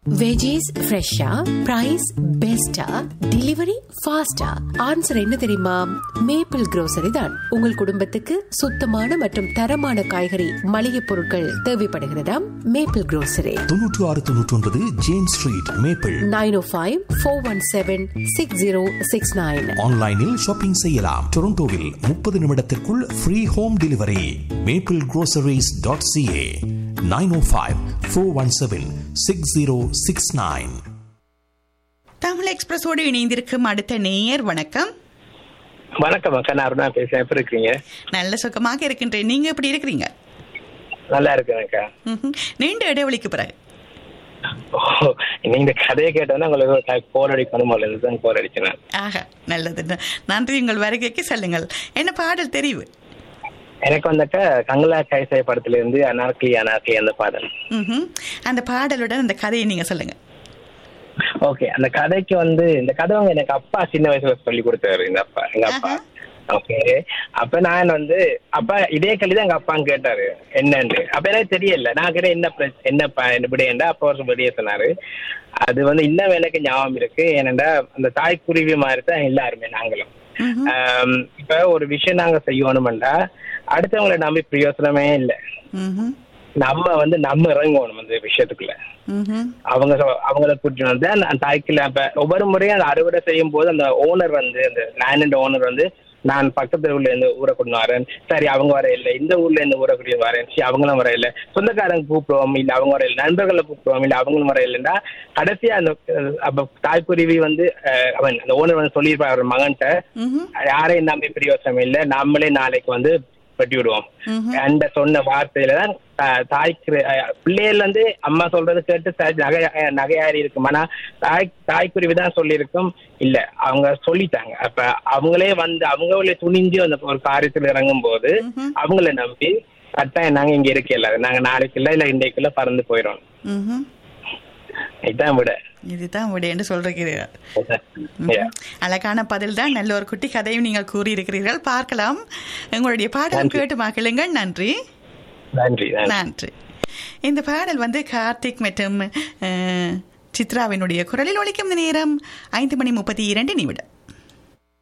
Veggies ஃப்ரெஷ்ஷா, price பெஸ்டா, delivery ஃபாஸ்டா? ஆன்சர் என்ன தெரியுமா? மேப்பிள் grocery தான். உங்கள் குடும்பத்துக்கு சுத்தமான மற்றும் தரமான காய்கறி மளிகை பொருட்கள் தேவைப்படுகிறதா? Maple grocery 9699 James street, maple. 9054166069. ஆன்லைனில் ஷாப்பிங் செய்யலாம். டொரண்டோவில் 30 நிமிடத்திற்குள் free home delivery. maplegroceries.ca 905-417-6069. Tamil எக்ஸ்பிரஸோடு இணைந்திருக்கும் அடுத்த நேயர். வணக்கம். வணக்கம் அக்கா, நான் அருணா பேசுறேன். எப்படி இருக்கீங்க? நல்ல சுகமாக இருக்கின்றேன். நீங்க எப்படி இருக்கிறீங்க? நல்லா இருக்கேன் அக்கா. நீண்ட இடைவெளிக்கு பிறகு நீங்க கதையை கேட்டோன்னா உங்களுக்கு போர் அடிக்கணும், தான் போர் அடிச்சேன். ஆஹா, நல்லது. நன்றி. உங்கள் வருகைக்கு சொல்லுங்கள், என்ன பாடல் தெரிவு? எனக்கு வந்தாக்கா கங்கலா கைசாய் படத்துல இருந்து அனார்கலி அனார்கலி அந்த பாடல். அந்த பாடலுடன் அந்த கதையை நீங்க சொல்லுங்க. ஓகே, அந்த கதைக்கு இந்த கதை எனக்கு அப்பா சின்ன வயசுல சொல்லி கொடுத்தாரு. எங்க அப்பா. ஓகே, அப்ப நான் அப்பா இதே கல்விதான் எங்க அப்பான்னு கேட்டாரு என்னன்னு. அப்ப எனக்கு தெரியல. நான் கேட்ட என்னப்பா விடையண்டா அப்பா ஒரு விடைய சொன்னாரு. அது இன்னும் எனக்கு ஞாபகம் இருக்கு. ஏனென்றா அந்த தாய்க்குருவி மாதிரி தான் எல்லாருமே நாங்களும். இப்ப ஒரு விஷயம் நாங்க செய்யணும்டா அடுத்தவங்களை நம்பி பிரயோசனமே இல்லை. நம்ம நம்ம இறங்கணும் அந்த விஷயத்துக்குள்ள. அவங்கள கூட்டிட்டு அந்த தாய்க்குள்ள ஒவ்வொரு முறையும் அந்த அறுவடை செய்யும் போது அந்த ஓனர் அந்த லேண்ட் ஓனர் நான் பக்கத்து ஊர்ல இருந்து ஊரை கொண்டு வரேன், சரி அவங்க வர இல்லை, இந்த ஊர்ல இருந்து ஊரை கூட்டிட்டு வரேன், சரி அவங்களும் வர இல்லை, சொந்தக்காரங்க கூப்பிடுவோம் இல்ல அவங்க வர இல்லை, நண்பர்களை கூப்பிடுவோம் இல்ல அவங்களும் வர இல்லைன்னா கடைசியா அந்த தாய்க்குருவி அவன் அந்த ஓனர் சொல்லியிருப்பாரு மகன்கிட்ட, யாரையும் நம்பி பிரயோசனம் இல்லை, நம்மளே நாளைக்கு வெட்டி விடுவோம். அந்த சொன்ன வார்த்தையில தான் பிள்ளைகள் அம்மா சொல்றது கேட்டு நகையாரி இருக்கும். ஆனா தாய்க்குருவிதான் சொல்லியிருக்கும் இல்ல, அவங்க சொல்லிட்டாங்க. அப்ப அவங்களே அவங்களே துணிஞ்சு அந்த ஒரு காரியத்தில் இறங்கும் போது அவங்கள நம்பி கட்டாயம் நாங்க இங்க இருக்கல, நாங்க நாளைக்கு இல்ல இன்றைக்குள்ள பறந்து போயிடும். இதுதான் விட என்று சொல்றீர்கள். அழகான பதில் தான். நல்ல ஒரு குட்டி கதையும் நீங்கள் கூறியிருக்கிறீர்கள். பார்க்கலாம். உங்களுடைய பாடல் கேட்டு மகிழுங்கள். நன்றி. நன்றி. இந்த பாடல் கார்த்திக் மற்றும் சித்ராவினுடைய குரலில் ஒலிக்கும் நேரம் 5:32